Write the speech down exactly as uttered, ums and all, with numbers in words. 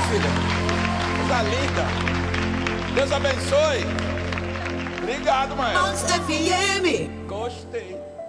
filha. Coisa linda. Deus abençoe. Obrigado, mãe. Monster F M. Gostei.